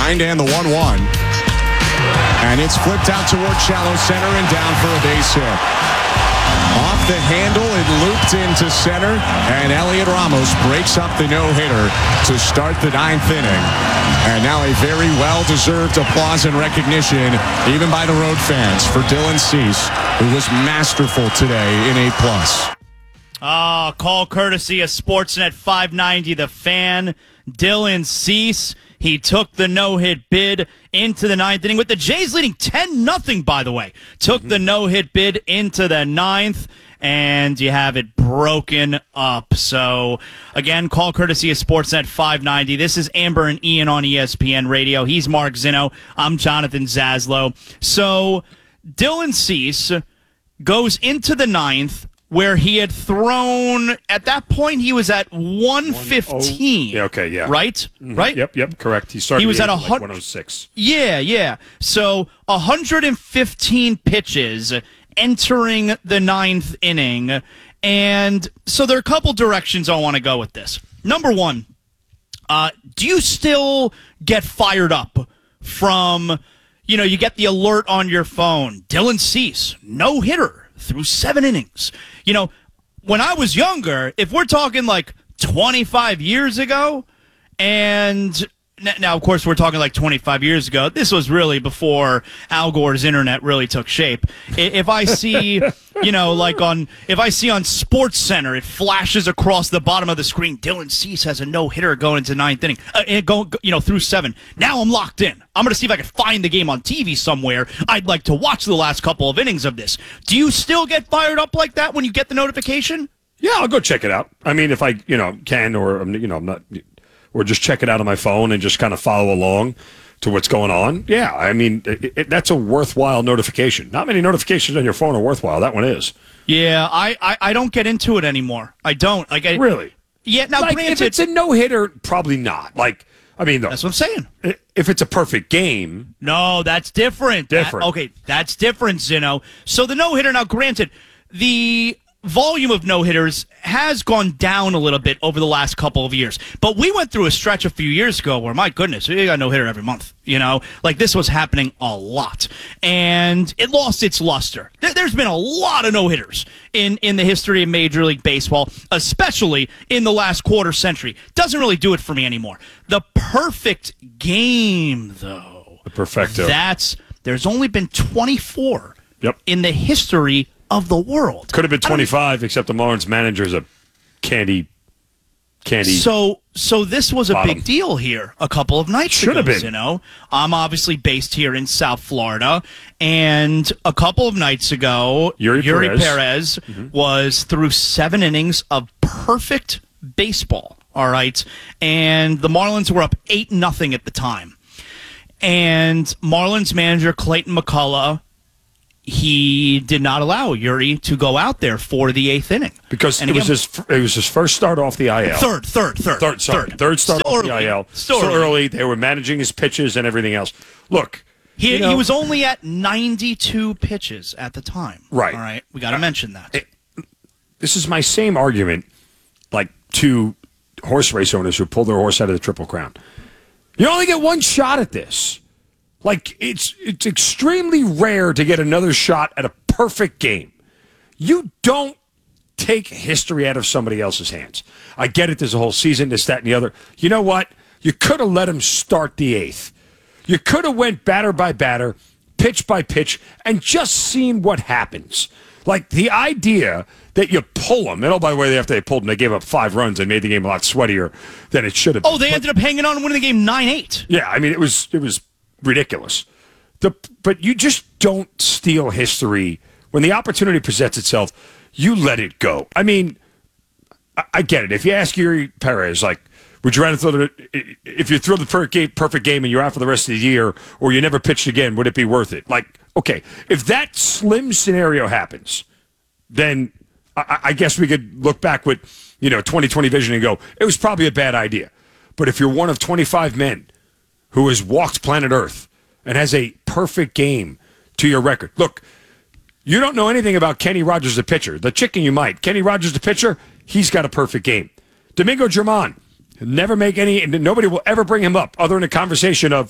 Behind and the 1-1. And it's flipped out toward shallow center and down for a base hit. Off the handle, it looped into center, and Elliot Ramos breaks up the no-hitter to start the 9th inning. And now a very well-deserved applause and recognition, even by the road fans, for Dylan Cease, who was masterful today in A+. Call courtesy of Sportsnet 590, The Fan. Dylan Cease, he took the no-hit bid into the 9th inning with the Jays leading 10-0, by the way. Took the no-hit bid into the 9th, and you have it broken up. So, again, call courtesy of Sportsnet 590. This is Amber and Ian on ESPN Radio. He's Mark Zinno. I'm Jonathan Zaslow. So, Dylan Cease goes into the 9th, where he had thrown, at that point, he was at 115. Yeah, okay, yeah. Right? Mm-hmm. Right? Yep, correct. He was at 106. Yeah. So 115 pitches entering the 9th inning. And so there are a couple directions I want to go with this. Number one, do you still get fired up from, you get the alert on your phone, Dylan Cease, no hitter through 7 innings. When I was younger, if we're talking like 25 years ago, and now, of course, we're talking like 25 years ago. This was really before Al Gore's internet really took shape. If I see, if I see on Sports Center, it flashes across the bottom of the screen, Dylan Cease has a no-hitter going into 9th inning, through 7. Now I'm locked in. I'm going to see if I can find the game on TV somewhere. I'd like to watch the last couple of innings of this. Do you still get fired up like that when you get the notification? Yeah, I'll go check it out. I mean, if I, can, or, I'm not... or just check it out on my phone and just kind of follow along to what's going on. Yeah, I mean, that's a worthwhile notification. Not many notifications on your phone are worthwhile. That one is. Yeah, I don't get into it anymore. I don't. Really? Yeah, now granted, if it's a no-hitter, probably not. That's what I'm saying. If it's a perfect game. No, that's different. That's different, Zinno. So the no-hitter, now granted, the volume of no-hitters has gone down a little bit over the last couple of years. But we went through a stretch a few years ago where, my goodness, we got no-hitter every month. This was happening a lot. And it lost its luster. There's been a lot of no-hitters in the history of Major League Baseball, especially in the last quarter century. Doesn't really do it for me anymore. The perfect game, though. The perfecto. There's only been 24 in the history of the world. Could have been 25, except the Marlins manager is a candy. So this was a big deal here a couple of nights ago. Should have been. I'm obviously based here in South Florida, and a couple of nights ago, Yuri Perez was through 7 innings of perfect baseball. All right, and the Marlins were up 8-0 at the time, and Marlins manager Clayton McCullough, he did not allow Yuri to go out there for the 8th inning because it was his first start off the IL. Third start off the IL. Still early. They were managing his pitches and everything else. Look, he was only at 92 pitches at the time. Right. All right. We got to mention that. This is my same argument, like to horse race owners who pull their horse out of the Triple Crown. You only get one shot at this. It's extremely rare to get another shot at a perfect game. You don't take history out of somebody else's hands. I get it. There's a whole season, this, that, and the other. You know what? You could have let him start the 8th. You could have went batter by batter, pitch by pitch, and just seen what happens. The idea that you pull them, and by the way, after they pulled them, they gave up 5 runs and made the game a lot sweatier than it should have been. Oh, they ended up hanging on and winning the game 9-8. Yeah, I mean, it was ridiculous. But you just don't steal history. When the opportunity presents itself, you let it go. I mean, I get it. If you ask Yuri Perez, would you rather if you throw the perfect game and you're out for the rest of the year, or you never pitched again, would it be worth it? Okay, if that slim scenario happens, then I guess we could look back with 20/20 vision and go, it was probably a bad idea. But if you're one of 25 men who has walked planet Earth and has a perfect game to your record. Look, you don't know anything about Kenny Rogers, the pitcher. The chicken you might. Kenny Rogers, the pitcher, he's got a perfect game. Domingo Germán, never make any, and nobody will ever bring him up other than a conversation of,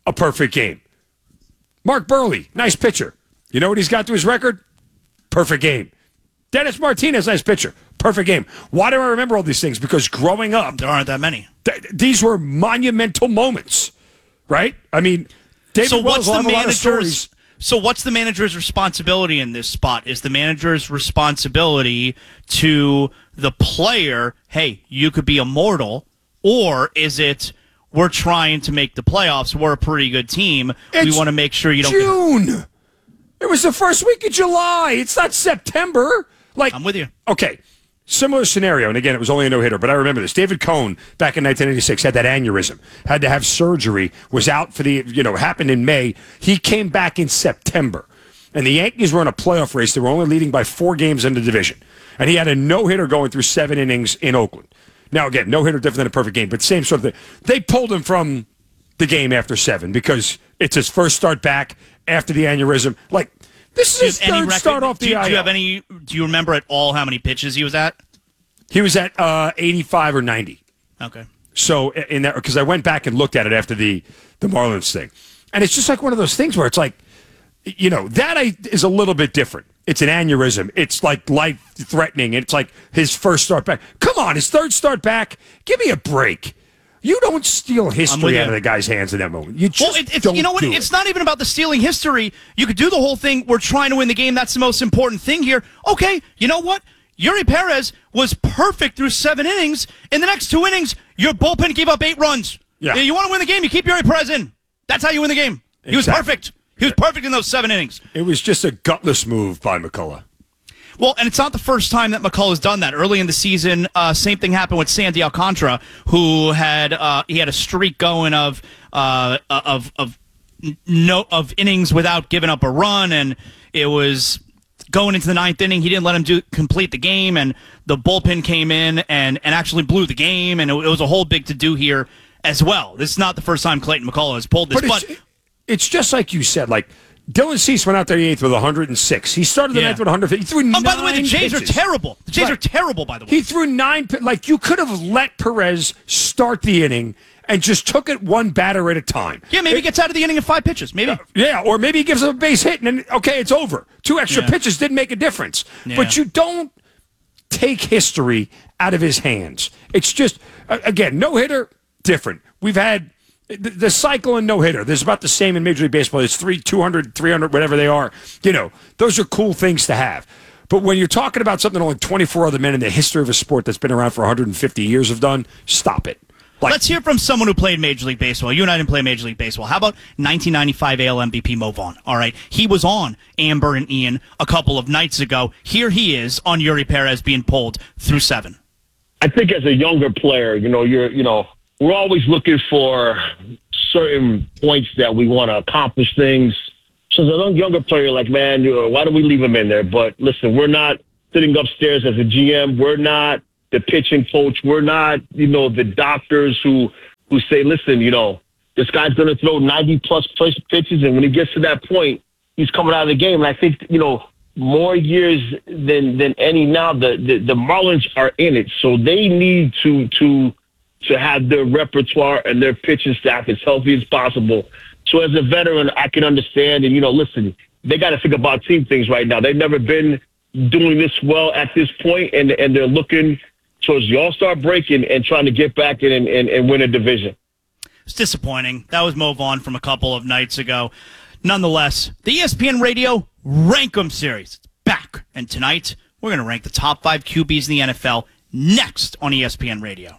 a perfect game. Mark Burley, nice pitcher. You know what he's got to his record? Perfect game. Dennis Martinez, nice pitcher. Perfect game. Why do I remember all these things? Because growing up, There aren't that many. these were monumental moments, right? I mean, David So Wells what's will the have a lot of manager's? stories. So what's the manager's responsibility in this spot? Is the manager's responsibility to the player, hey, you could be immortal, or is it we're trying to make the playoffs, we're a pretty good team, we It's want to make sure you don't June. It was the first week of July. It's not September. Like, I'm with you. Okay, similar scenario, and again, it was only a no-hitter, but I remember this. David Cohn, back in 1986, had that aneurysm, had to have surgery, was out for the, happened in May. He came back in September, and the Yankees were in a playoff race. They were only leading by 4 games in the division, and he had a no-hitter going through 7 innings in Oakland. Now, again, no-hitter different than a perfect game, but same sort of thing. They pulled him from the game after 7 because it's his first start back after the aneurysm. Like, this is his third start off the IL. Do you remember at all how many pitches he was at? He was at 85 or 90. Okay. So in that, because I went back and looked at it after the Marlins thing, and it's just like one of those things where it's like, is a little bit different. It's an aneurysm. It's like life threatening. It's like his first start back. Come on, his third start back. Give me a break. You don't steal history out of the guy's hands in that moment. You just don't. You know what? do It's it. not even about the stealing history. You could do the whole thing. We're trying to win the game. That's the most important thing here. Okay, you know what? Yuri Perez was perfect through 7 innings. In the next 2 innings, your bullpen gave up 8 runs. Yeah. You want to win the game, you keep Yuri Perez in. That's how you win the game. He was perfect. He was perfect in those 7 innings. It was just a gutless move by McCullough. Well, and it's not the first time that McCullough has done that. Early in the season, same thing happened with Sandy Alcantara, who had a streak going of innings without giving up a run, and it was going into the 9th inning. He didn't let him complete the game, and the bullpen came in and actually blew the game, and it was a whole big to-do here as well. This is not the first time Clayton McCullough has pulled this, but it's just like you said, like, Dylan Cease went out there the 8th with 106. He started the 9th with 150. He threw 9 by the way, the Jays pitches. are terrible. The Jays are terrible, by the way. He threw 9. Like, you could have let Perez start the inning and just took it one batter at a time. Yeah, maybe he gets out of the inning in 5 pitches. Maybe. Yeah, or maybe he gives him a base hit and then, okay, it's over. 2 extra pitches didn't make a difference. Yeah. But you don't take history out of his hands. It's just, again, no-hitter, different. We've had the cycle and no-hitter. There's about the same in Major League Baseball. It's 200, 300, whatever they are. Those are cool things to have. But when you're talking about something only 24 other men in the history of a sport that's been around for 150 years have done, stop it. Let's hear from someone who played Major League Baseball. You and I didn't play Major League Baseball. How about 1995 AL MVP Mo Vaughn? All right. He was on Amber and Ian a couple of nights ago. Here he is on Yuri Perez being pulled through 7. I think as a younger player, we're always looking for certain points that we want to accomplish things. So as a younger player, like, man, why do we leave him in there? But listen, we're not sitting upstairs as a GM. We're not the pitching coach. We're not, the doctors who say, listen, this guy's going to throw 90-plus pitches, and when he gets to that point, he's coming out of the game. And I think, more years than any now, the Marlins are in it. So they need to have their repertoire and their pitching staff as healthy as possible. So as a veteran, I can understand. And, listen, they got to think about team things right now. They've never been doing this well at this point, and they're looking towards the All-Star break and trying to get back in and win a division. It's disappointing. That was Mo Vaughn from a couple of nights ago. Nonetheless, the ESPN Radio Rank 'em series is back. And tonight, we're going to rank the top 5 QBs in the NFL next on ESPN Radio.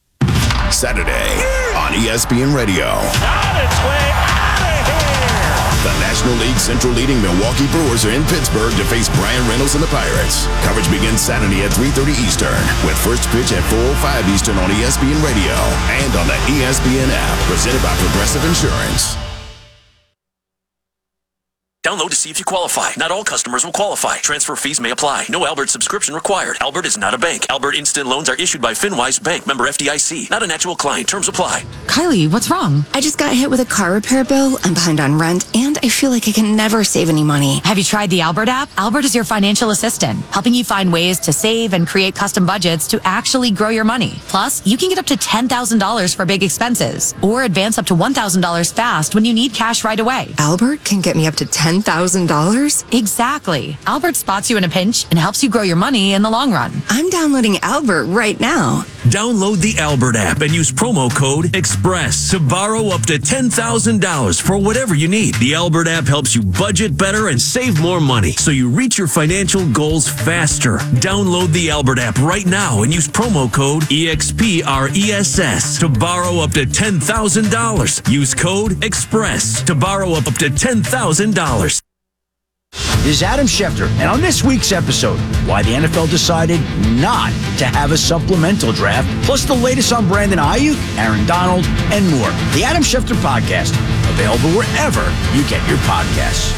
Saturday on ESPN Radio. On its way out of here! The National League Central leading Milwaukee Brewers are in Pittsburgh to face Brian Reynolds and the Pirates. Coverage begins Saturday at 3:30 Eastern with first pitch at 4:05 Eastern on ESPN Radio and on the ESPN app, presented by Progressive Insurance. Download to see if you qualify. Not all customers will qualify. Transfer fees may apply. No Albert subscription required. Albert is not a bank. Albert Instant Loans are issued by FinWise Bank, member FDIC. Not an actual client. Terms apply. Kylie, what's wrong? I just got hit with a car repair bill. I'm behind on rent, and I feel like I can never save any money. Have you tried the Albert app? Albert is your financial assistant, helping you find ways to save and create custom budgets to actually grow your money. Plus, you can get up to $10,000 for big expenses, or advance up to $1,000 fast when you need cash right away. Albert can get me up to $10,000? Exactly. Albert spots you in a pinch and helps you grow your money in the long run. I'm downloading Albert right now. Download the Albert app and use promo code EXPRESS to borrow up to $10,000 for whatever you need. The Albert app helps you budget better and save more money so you reach your financial goals faster. Download the Albert app right now and use promo code EXPRESS to borrow up to $10,000. Use code EXPRESS to borrow up to $10,000. This is Adam Schefter, and on this week's episode, why the NFL decided not to have a supplemental draft, plus the latest on Brandon Ayuk, Aaron Donald, and more. The Adam Schefter Podcast, available wherever you get your podcasts.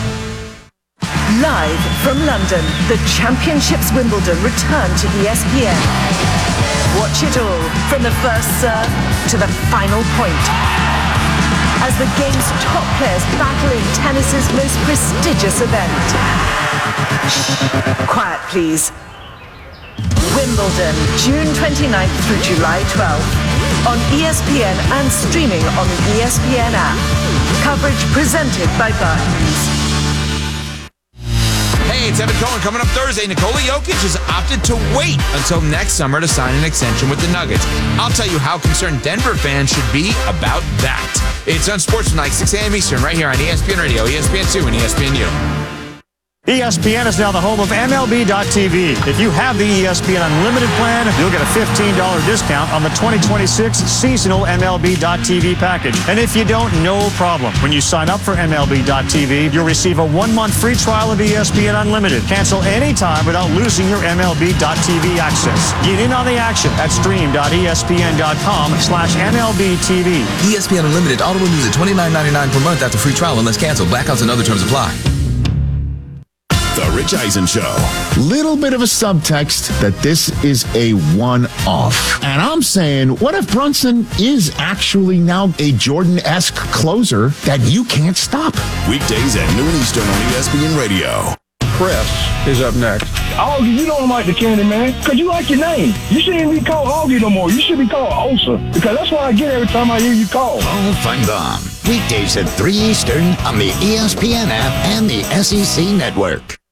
Live from London, the Championships Wimbledon return to ESPN. Watch it all, from the first serve to the final point, as the game's top players battle in tennis's most prestigious event. Shh, quiet please. Wimbledon, June 29th through July 12th, on ESPN and streaming on the ESPN app. Coverage presented by Bartons. Hey, it's Evan Cohen. Coming up Thursday, Nikola Jokic has opted to wait until next summer to sign an extension with the Nuggets. I'll tell you how concerned Denver fans should be about that. It's on Sports Tonight, 6 a.m. Eastern, right here on ESPN Radio, ESPN2, and ESPNU. ESPN is now the home of MLB.tv. If you have the ESPN Unlimited plan, you'll get a $15 discount on the 2026 seasonal MLB.tv package. And if you don't, no problem. When you sign up for MLB.tv, you'll receive a 1-month free trial of ESPN Unlimited. Cancel anytime without losing your MLB.tv access. Get in on the action at stream.espn.com/MLBTV. ESPN Unlimited auto renews at $29.99 per month after free trial unless canceled. Blackouts and other terms apply. The Rich Eisen Show. Little bit of a subtext that this is a one-off. And I'm saying, what if Brunson is actually now a Jordan-esque closer that you can't stop? Weekdays at noon Eastern on ESPN Radio. Chris is up next. Augie, you don't like the candy man because you like your name. You shouldn't be called Augie no more. You should be called Osa because that's what I get every time I hear you call. Oh, fun bomb. Weekdays at 3 Eastern on the ESPN app and the SEC Network.